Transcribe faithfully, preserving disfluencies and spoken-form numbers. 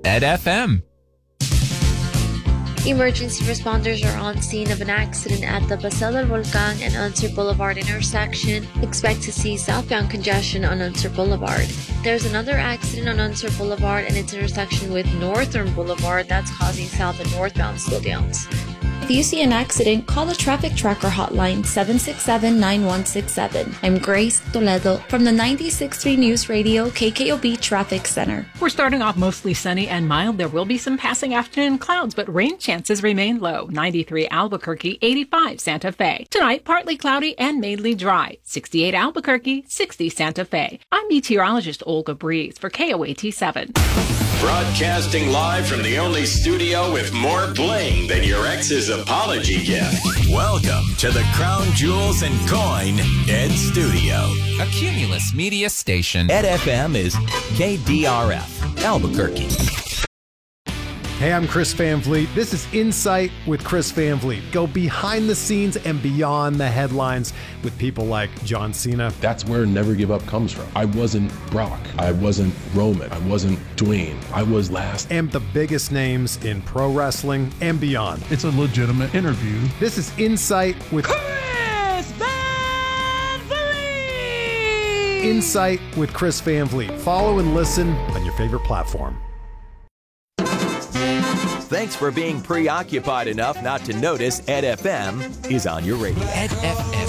Ed F M. Emergency responders are on scene of an accident at the Paseo del Volcan and Unsur Boulevard intersection. Expect to see southbound congestion on Unsur Boulevard. There's another accident on Unsur Boulevard and its intersection with Northern Boulevard that's causing south and northbound slowdowns. If you see an accident, call the Traffic Tracker hotline seven six seven, nine one six seven. I'm Grace Toledo from the ninety-six point three News Radio K K O B Traffic Center. We're starting off mostly sunny and mild. There will be some passing afternoon clouds, but rain chances remain low. ninety-three Albuquerque, eighty-five Santa Fe. Tonight, partly cloudy and mainly dry. sixty-eight Albuquerque, sixty Santa Fe. I'm meteorologist Olga Breeze for K O A T seven. Broadcasting live from the only studio with more bling than your ex's apology gift. Welcome to the Crown Jewels and Coin Ed Studio. A Cumulus media station. Ed F M is K D R F, Albuquerque. Hey, I'm Chris Van Vliet. This is Insight with Chris Van Vliet. Go behind the scenes and beyond the headlines with people like John Cena. That's where Never Give Up comes from. I wasn't Brock. I wasn't Roman. I wasn't Dwayne. I was last. And the biggest names in pro wrestling and beyond. It's a legitimate interview. This is Insight with Chris Van Vliet. Insight with Chris Van Vliet. Follow and listen on your favorite platform. Thanks for being preoccupied enough not to notice Ed F M is on your radio. Ed F M.